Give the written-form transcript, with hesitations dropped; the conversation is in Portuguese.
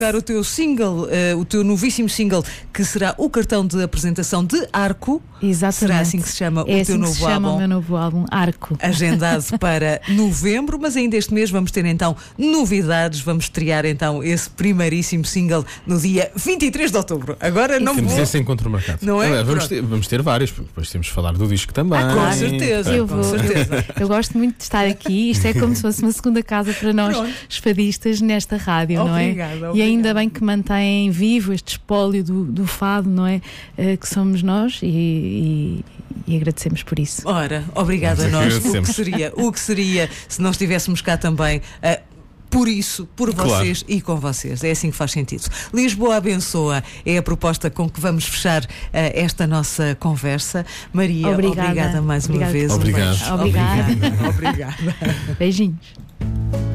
O teu single, o teu novíssimo single, que será o cartão de apresentação de Arco. Exatamente. Será assim que se chama o teu novo álbum? Se chama o meu novo álbum, Arco. Agendado para novembro, mas ainda este mês vamos ter então novidades. Vamos estrear então esse primeiríssimo single no dia 23 de outubro. Agora não temos vou... esse encontro marcado. Não é? Vamos ter vários, porque depois temos de falar do disco também. Com certeza. Eu gosto muito de estar aqui. Isto é como se fosse uma segunda casa para nós, espadistas, nesta rádio, não é? Obrigada. E ainda bem que mantém vivo este espólio do fado, não é? Que somos nós e agradecemos por isso. Ora, obrigada a nós. O que seria se não estivéssemos cá também? Por isso, por vocês e com vocês. É assim que faz sentido. Lisboa abençoa é a proposta com que vamos fechar esta nossa conversa. Maria, obrigada mais uma vez. Obrigado. Obrigada. Obrigada. Beijinhos.